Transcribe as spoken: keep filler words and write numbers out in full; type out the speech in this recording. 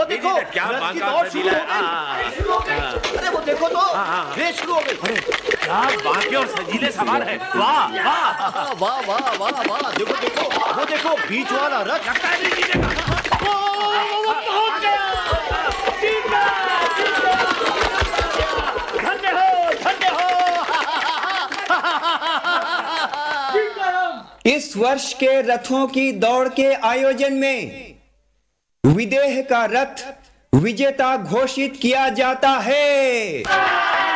देखो, क्या रथ की बांका दौड़ शुरू सजीला हो है। हाँ, गई, शुरू हो गई। अरे वो देखो तो, रेस शुरू हो गई। अरे क्या बांके और सजीले सवार है। वाह वाह वाह वाह वाह वाह, देखो देखो, वो देखो बीच वाला रथ। लगता है नहीं जीतेगा। वो वो पहुंच गया, जीत गया, जीत गया। धन्य हो, धन्य हो। इस वर्ष के रथों की दौड़ के आयोजन में विदेह का रथ विजेता घोषित किया जाता है।